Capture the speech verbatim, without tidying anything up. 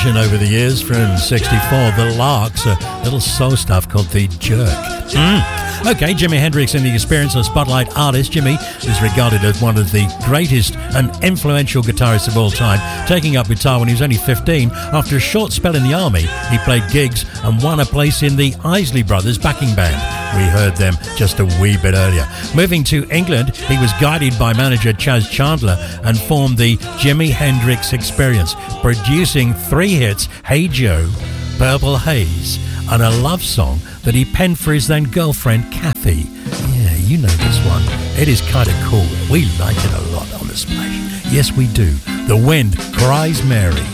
version over the years from sixty-four, The Larks, a little soul stuff called The Jerk. Mm. Okay, Jimi Hendrix in the Experience of Spotlight Artist. Jimi is regarded as one of the greatest and influential guitarists of all time, taking up guitar when he was only fifteen. After a short spell in the army, he played gigs and won a place in the Isley Brothers backing band. We heard them just a wee bit earlier. Moving to England, he was guided by manager Chas Chandler and formed the Jimi Hendrix Experience, producing three hits, Hey Joe, Purple Haze, and a love song that he penned for his then girlfriend Kathy. Yeah, you know this one. It is kind of cool. We like it a lot on the Splash. Yes, we do. The Wind Cries Mary.